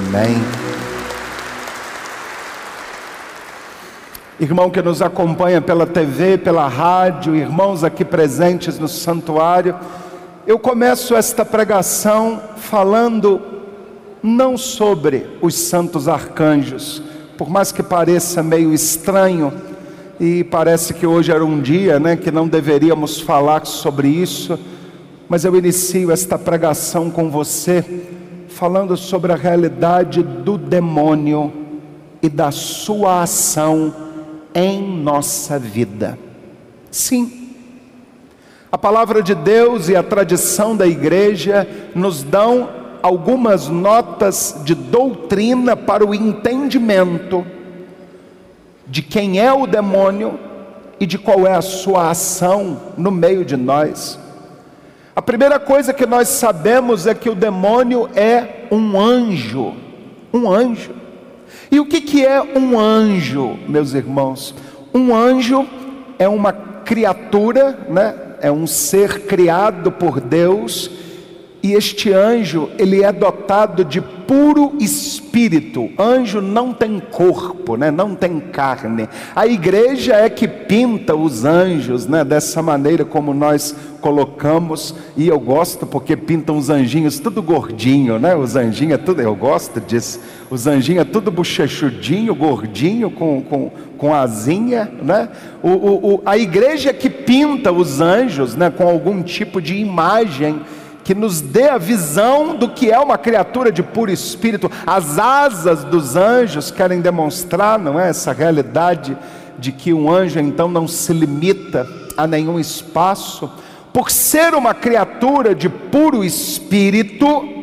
Amém. Irmão que nos acompanha pela TV, pela rádio, irmãos aqui presentes no santuário, eu começo esta pregação falando não sobre os santos arcanjos, por mais que pareça meio estranho, e parece que hoje era um dia, que não deveríamos falar sobre isso, mas eu inicio esta pregação com você, falando sobre a realidade do demônio e da sua ação em nossa vida. Sim, a palavra de Deus e a tradição da igreja nos dão algumas notas de doutrina para o entendimento de quem é o demônio e de qual é a sua ação no meio de nós. A primeira coisa que nós sabemos é que o demônio é um anjo. Um anjo. E o que é um anjo, meus irmãos? Um anjo é uma criatura, é um ser criado por Deus, e este anjo, ele é dotado de puro espírito. Anjo não tem corpo, não tem carne. A igreja é que pinta os anjos, dessa maneira como nós colocamos, e eu gosto porque pintam os anjinhos tudo gordinho, os anjinhos é tudo, eu gosto disso, os anjinhos é tudo bochechudinho, gordinho, com asinha, a igreja é que pinta os anjos, com algum tipo de imagem, que nos dê a visão do que é uma criatura de puro espírito. As asas dos anjos querem demonstrar, essa realidade de que um anjo então não se limita a nenhum espaço. Por ser uma criatura de puro espírito,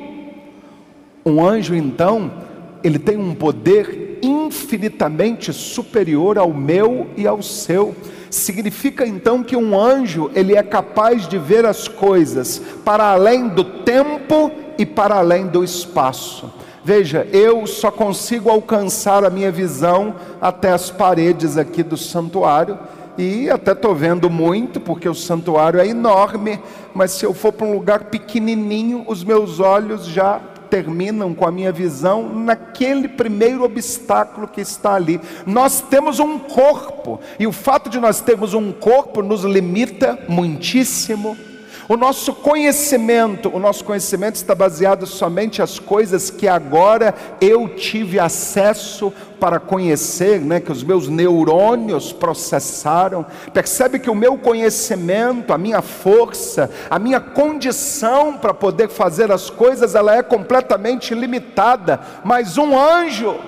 um anjo então, ele tem um poder infinitamente superior ao meu e ao seu. Significa então que um anjo, ele é capaz de ver as coisas para além do tempo e para além do espaço. Veja, eu só consigo alcançar a minha visão até as paredes aqui do santuário, e até estou vendo muito, porque o santuário é enorme, mas se eu for para um lugar pequenininho, os meus olhos já terminam com a minha visão naquele primeiro obstáculo que está ali. Nós temos um corpo, e o fato de nós termos um corpo nos limita muitíssimo. O nosso conhecimento está baseado somente nas coisas que agora eu tive acesso para conhecer, que os meus neurônios processaram. Percebe que o meu conhecimento, a minha força, a minha condição para poder fazer as coisas, ela é completamente limitada. Mas um anjo,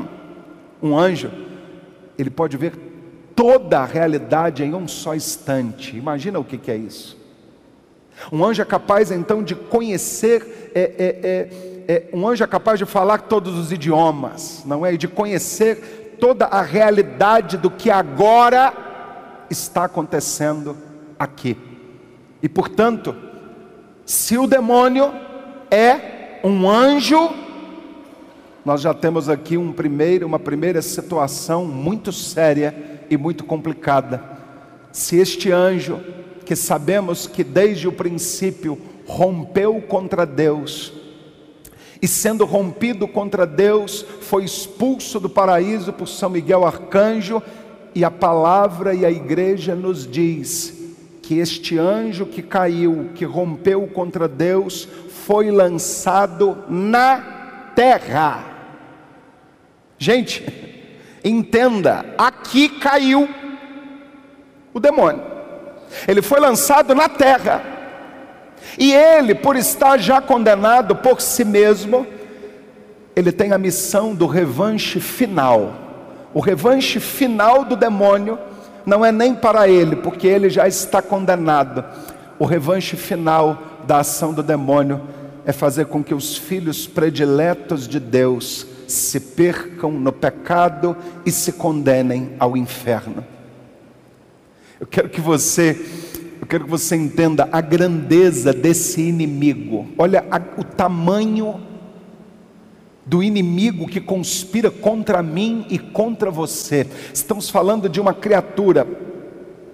ele pode ver toda a realidade em um só instante. Imagina o que é isso. Um anjo é capaz então de conhecer, um anjo é capaz de falar todos os idiomas, e de conhecer toda a realidade do que agora está acontecendo aqui. E portanto, se o demônio é um anjo, nós já temos aqui uma primeira situação muito séria e muito complicada. Se este anjo, que sabemos que desde o princípio rompeu contra Deus, e sendo rompido contra Deus, foi expulso do paraíso por São Miguel Arcanjo, e a palavra e a igreja nos diz que este anjo que caiu, que rompeu contra Deus, foi lançado na terra. Gente, entenda, aqui caiu o demônio. Ele foi lançado na terra, e ele, por estar já condenado por si mesmo, ele tem a missão do revanche final. O revanche final do demônio não é nem para ele, porque ele já está condenado. O revanche final da ação do demônio é fazer com que os filhos prediletos de Deus se percam no pecado e se condenem ao inferno. Eu quero que você entenda a grandeza desse inimigo. Olha o tamanho do inimigo que conspira contra mim e contra você. Estamos falando de uma criatura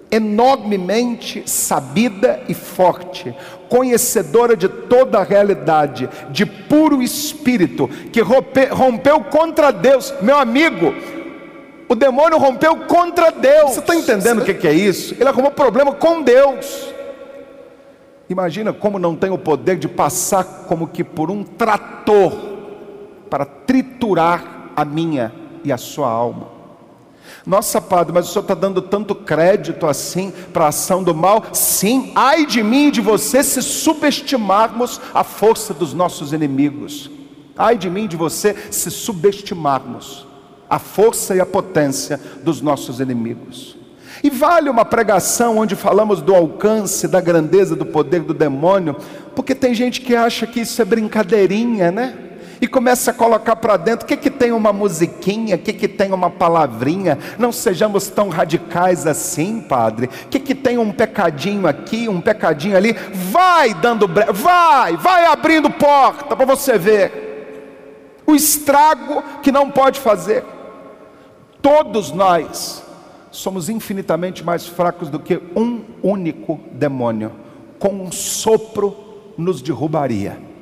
enormemente sabida e forte, conhecedora de toda a realidade, de puro espírito, que rompeu contra Deus. Meu amigo, o demônio rompeu contra Deus. Você está entendendo o que é isso? Ele arrumou problema com Deus. Imagina como não tem o poder de passar como que por um trator para triturar a minha e a sua alma. Nossa, padre, mas o senhor está dando tanto crédito assim para a ação do mal? Sim, ai de mim e de você se subestimarmos a força dos nossos inimigos. Ai de mim e de você se subestimarmos a força e a potência dos nossos inimigos. E vale uma pregação onde falamos do alcance, da grandeza, do poder do demônio, porque tem gente que acha que isso é brincadeirinha, né? E começa a colocar para dentro, o que tem uma musiquinha, o que tem uma palavrinha? Não sejamos tão radicais assim, padre. O que tem um pecadinho aqui, um pecadinho ali? Vai dando vai abrindo porta para você ver o estrago que não pode fazer. Todos nós somos infinitamente mais fracos do que um único demônio. Com um sopro nos derrubaria.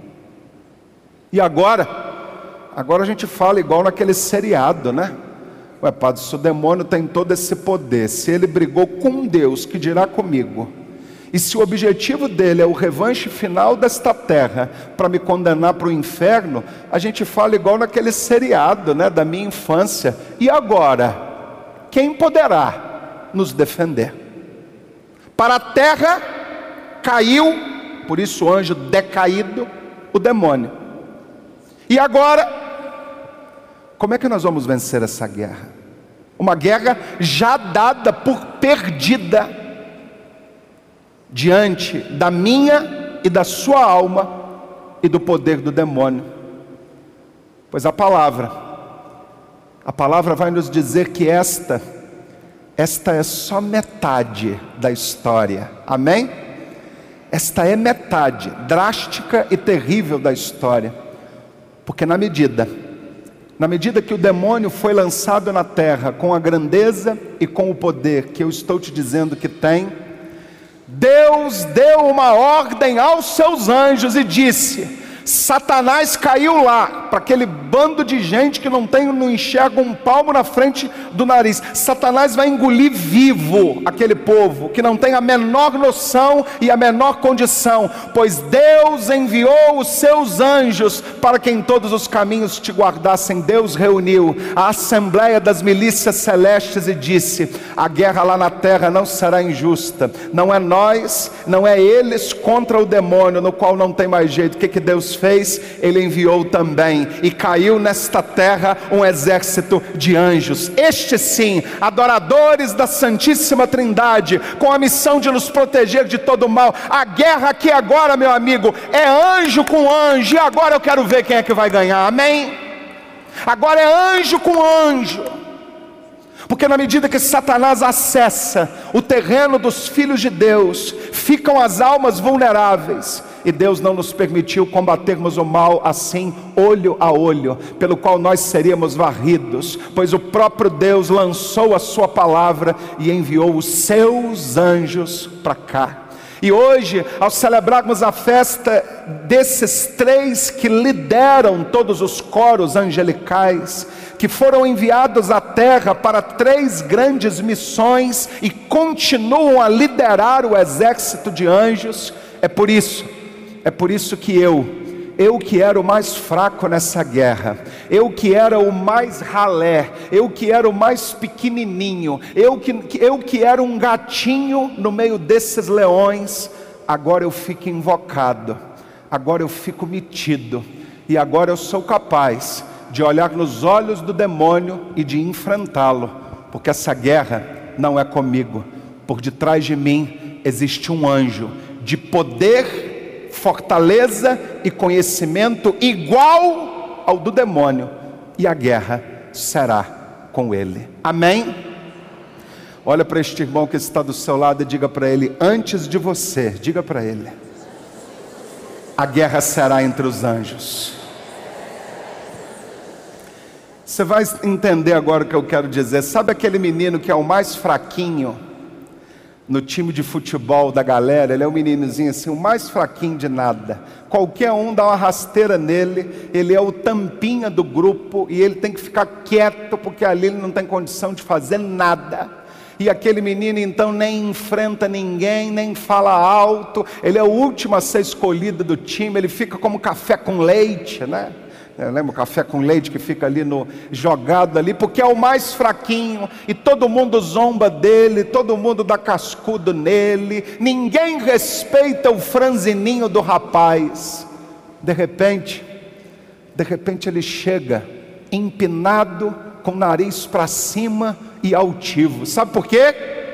E agora a gente fala igual naquele seriado, né? Ué, padre, se o demônio tem todo esse poder, se ele brigou com Deus, que dirá comigo? E se o objetivo dele é o revanche final desta terra, para me condenar para o inferno, a gente fala igual naquele seriado, né, da minha infância. E agora, quem poderá nos defender? Para a terra caiu, por isso o anjo decaído, o demônio. E agora, como é que nós vamos vencer essa guerra? Uma guerra já dada por perdida, diante da minha e da sua alma e do poder do demônio. Pois a palavra vai nos dizer que esta é só metade da história, amém? Esta é metade drástica e terrível da história. Porque na medida que o demônio foi lançado na terra com a grandeza e com o poder que eu estou te dizendo que tem, Deus deu uma ordem aos seus anjos e disse: Satanás caiu lá, para aquele bando de gente que não enxerga um palmo na frente do nariz. Satanás vai engolir vivo aquele povo que não tem a menor noção e a menor condição, pois Deus enviou os seus anjos para que em todos os caminhos te guardassem. Deus reuniu a assembleia das milícias celestes e disse: a guerra lá na terra não será injusta, não é nós, não é eles contra o demônio, no qual não tem mais jeito. O que Deus fez? Ele enviou também, e caiu nesta terra um exército de anjos, estes sim, adoradores da Santíssima Trindade, com a missão de nos proteger de todo mal. A guerra aqui agora, meu amigo, é anjo com anjo, e agora eu quero ver quem é que vai ganhar, amém? Agora é anjo com anjo, porque na medida que Satanás acessa o terreno dos filhos de Deus, ficam as almas vulneráveis, e Deus não nos permitiu combatermos o mal assim, olho a olho, pelo qual nós seríamos varridos, pois o próprio Deus lançou a sua palavra e enviou os seus anjos para cá. E hoje, ao celebrarmos a festa desses três que lideram todos os coros angelicais, que foram enviados à terra para três grandes missões e continuam a liderar o exército de anjos, é por isso que eu que era o mais fraco nessa guerra, eu que era o mais ralé, eu que era o mais pequenininho, eu que era um gatinho no meio desses leões, agora eu fico invocado, agora eu fico metido, e agora eu sou capaz de olhar nos olhos do demônio e de enfrentá-lo, porque essa guerra não é comigo. Por detrás de mim existe um anjo de poder, fortaleza e conhecimento igual ao do demônio, e a guerra será com ele, amém? Olha para este irmão que está do seu lado e diga para ele: antes de você, diga para ele, a guerra será entre os anjos. Você vai entender agora o que eu quero dizer. Sabe aquele menino que é o mais fraquinho? no time de futebol da galera. Ele é um meninozinho assim, o mais fraquinho de nada. Qualquer um dá uma rasteira nele, ele é o tampinha do grupo e ele tem que ficar quieto, porque ali ele não tem condição de fazer nada. E aquele menino então nem enfrenta ninguém, nem fala alto, ele é o último a ser escolhido do time, ele fica como café com leite, né? Lembra o café com leite que fica ali jogado ali, porque é o mais fraquinho, e todo mundo zomba dele, todo mundo dá cascudo nele, ninguém respeita o franzininho do rapaz. De repente ele chega empinado, com o nariz para cima e altivo. Sabe por quê?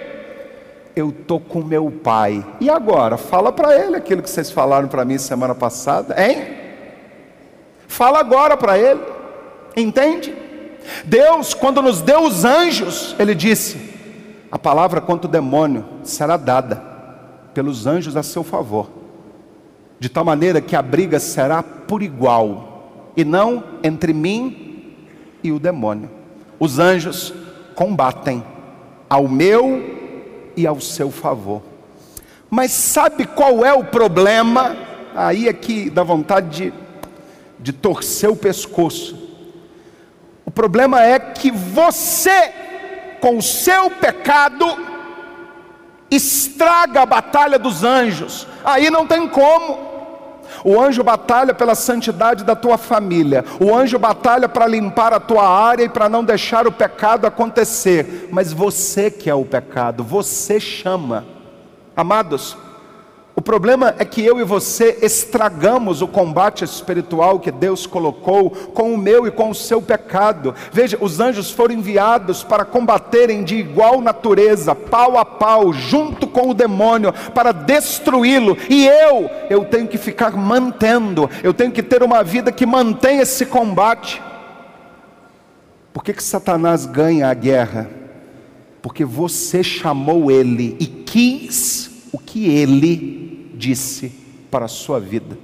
Eu estou com meu pai. E agora? Fala para ele aquilo que vocês falaram para mim semana passada, hein? Fala agora para ele, entende? Deus, quando nos deu os anjos, Ele disse: a palavra contra o demônio será dada pelos anjos a seu favor, de tal maneira que a briga será por igual, e não entre mim e o demônio. Os anjos combatem ao meu e ao seu favor. Mas sabe qual é o problema? Aí é que dá vontade de torcer o pescoço. O problema é que você, com o seu pecado, estraga a batalha dos anjos. Aí não tem como. O anjo batalha pela santidade da tua família, o anjo batalha para limpar a tua área e para não deixar o pecado acontecer, mas você que é o pecado, você chama. Amados, o problema é que eu e você estragamos o combate espiritual que Deus colocou com o meu e com o seu pecado. Veja, os anjos foram enviados para combaterem de igual natureza, pau a pau, junto com o demônio, para destruí-lo. E eu tenho que ficar mantendo, eu tenho que ter uma vida que mantém esse combate. Por que Satanás ganha a guerra? Porque você chamou ele e quis o que ele disse para a sua vida.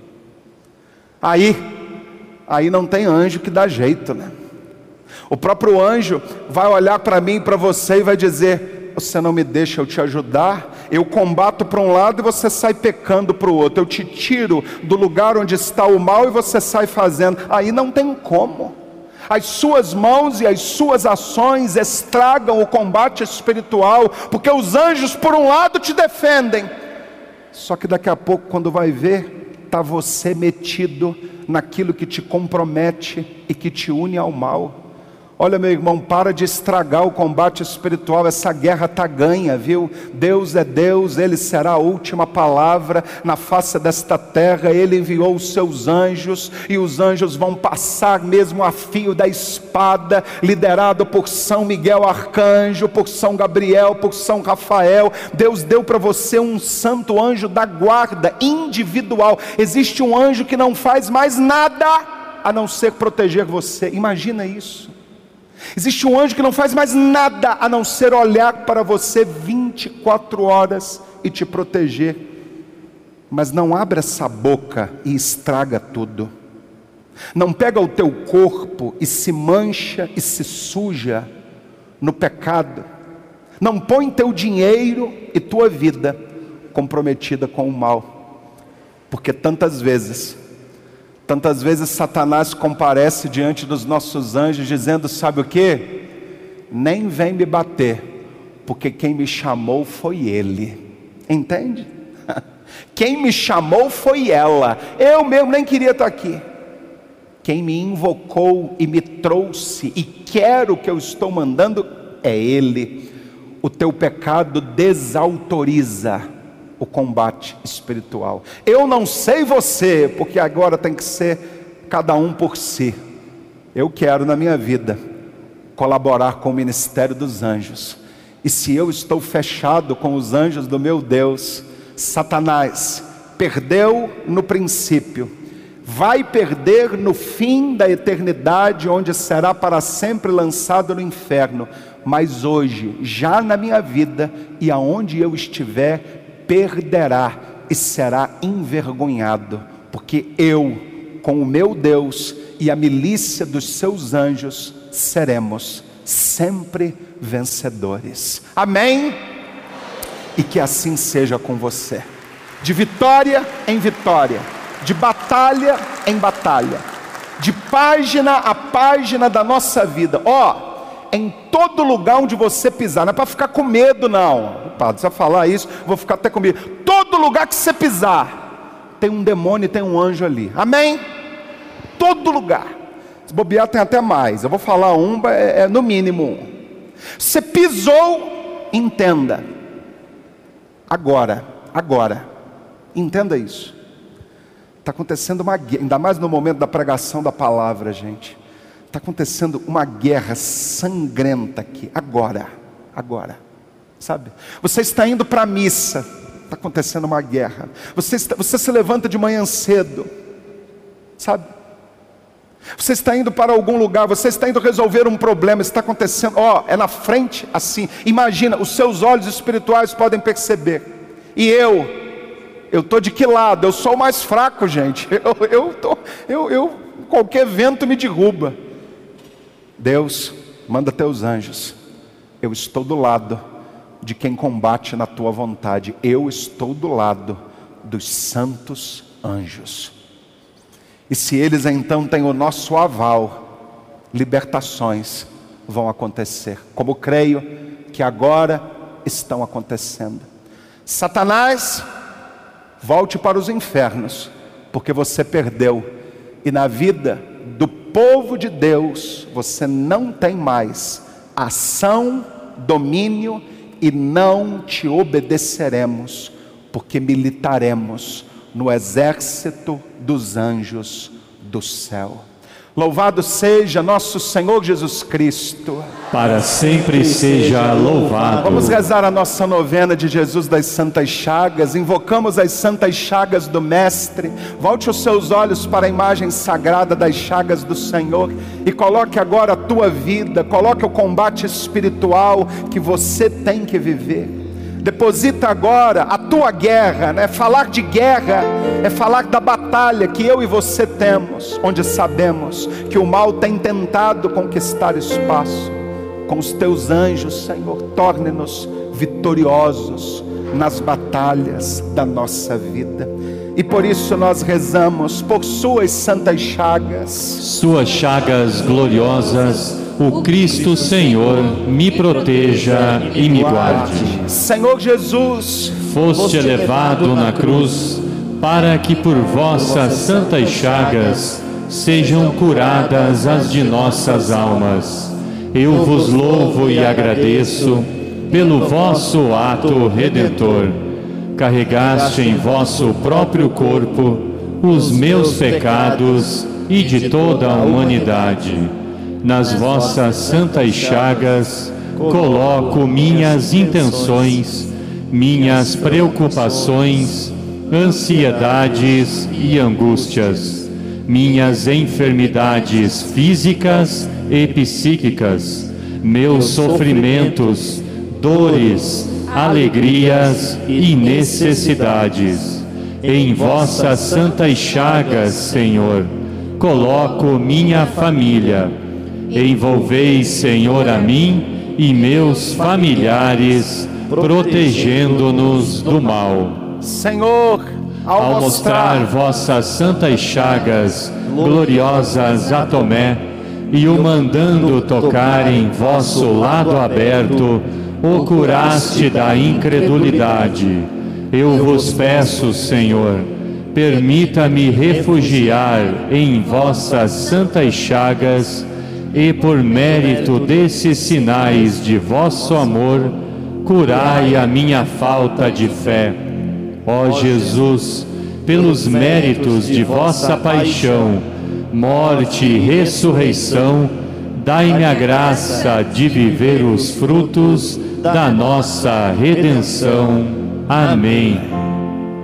Aí não tem anjo que dá jeito, né? O próprio anjo vai olhar para mim e para você e vai dizer: você não me deixa eu te ajudar, eu combato para um lado e você sai pecando para o outro, eu te tiro do lugar onde está o mal e você sai fazendo. Aí não tem como. As suas mãos e as suas ações estragam o combate espiritual, porque os anjos por um lado te defendem, só que daqui a pouco, quando vai ver, está você metido naquilo que te compromete e que te une ao mal. Olha, meu irmão, para de estragar o combate espiritual, essa guerra está ganha, viu? Deus é Deus, Ele será a última palavra na face desta terra. Ele enviou os seus anjos, e os anjos vão passar mesmo a fio da espada, liderado por São Miguel Arcanjo, por São Gabriel, por São Rafael. Deus deu para você um santo anjo da guarda individual. Existe um anjo que não faz mais nada a não ser proteger você. Imagina isso. Existe um anjo que não faz mais nada a não ser olhar para você 24 horas e te proteger. Mas não abre essa boca e estraga tudo. Não pega o teu corpo e se mancha e se suja no pecado. Não põe teu dinheiro e tua vida comprometida com o mal. Porque tantas vezes Satanás comparece diante dos nossos anjos dizendo: sabe o que? Nem vem me bater, porque quem me chamou foi ele. Entende? Quem me chamou foi ela. Eu mesmo nem queria estar aqui. Quem me invocou e me trouxe e quer o que eu estou mandando é ele. O teu pecado desautoriza o combate espiritual. Eu não sei você, porque agora tem que ser cada um por si. Eu quero na minha vida colaborar com o ministério dos anjos. E se eu estou fechado com os anjos do meu Deus, Satanás perdeu no princípio, vai perder no fim da eternidade, onde será para sempre lançado no inferno. Mas hoje, já na minha vida e aonde eu estiver, perderá e será envergonhado, porque eu, com o meu Deus e a milícia dos seus anjos, seremos sempre vencedores. Amém? e que assim seja com você. De vitória em vitória, de batalha em batalha, de página a página da nossa vida. Em todo lugar onde você pisar, não é para ficar com medo não. Padre, se eu falar isso, vou ficar até com medo. Todo lugar que você pisar, tem um demônio e tem um anjo ali. Amém? Todo lugar. Se bobear tem até mais. Eu vou falar no mínimo um. Você pisou, entenda. Agora, entenda isso. Está acontecendo uma guerra, ainda mais no momento da pregação da palavra, gente. Está acontecendo uma guerra sangrenta aqui, agora, sabe? Você está indo para a missa, está acontecendo uma guerra. Você se levanta de manhã cedo, sabe? Você está indo para algum lugar, você está indo resolver um problema, está acontecendo, é na frente assim. Imagina, os seus olhos espirituais podem perceber. E eu estou de que lado? Eu sou o mais fraco, gente. Qualquer vento me derruba. Deus, manda teus anjos. Eu estou do lado de quem combate na tua vontade. Eu estou do lado dos santos anjos. E se eles então têm o nosso aval, libertações vão acontecer, como creio que agora estão acontecendo. Satanás, volte para os infernos, porque você perdeu. E na vida do povo de Deus, você não tem mais ação, domínio, e não te obedeceremos, porque militaremos no exército dos anjos do céu. Louvado seja nosso Senhor Jesus Cristo. Para sempre seja louvado. Vamos rezar a nossa novena de Jesus das Santas Chagas. Invocamos as Santas Chagas do Mestre. Volte os seus olhos para a imagem sagrada das chagas do Senhor e coloque agora a tua vida, coloque o combate espiritual que você tem que viver. Deposita agora a tua guerra, né? Falar de guerra é falar da batalha que eu e você temos, onde sabemos que o mal tem tentado conquistar espaço. Com os teus anjos, Senhor, torne-nos vitoriosos nas batalhas da nossa vida. E por isso nós rezamos por suas santas chagas. Suas chagas gloriosas, o Cristo Senhor me proteja e me guarde. Senhor Jesus, foste elevado na cruz, para que por vossas santas chagas sejam curadas as de nossas almas. Eu vos louvo e agradeço pelo vosso ato redentor. Carregaste em vosso próprio corpo os meus pecados e de toda a humanidade. Nas vossas santas chagas coloco minhas intenções, minhas preocupações, ansiedades e angústias, minhas enfermidades físicas e psíquicas, meus sofrimentos, dores, alegrias e necessidades. Em vossas santas chagas, Senhor, coloco minha família. Envolvei, Senhor, a mim e meus familiares, protegendo-nos do mal. Senhor, ao mostrar vossas santas chagas gloriosas a Tomé e o mandando tocar em vosso lado aberto, o curaste da incredulidade. Eu vos peço, Senhor, permita-me refugiar em vossas santas chagas e por mérito desses sinais de vosso amor, curai a minha falta de fé. Ó Jesus, pelos méritos de vossa paixão, morte e ressurreição, dai-me a graça de viver os frutos da nossa redenção. Amém.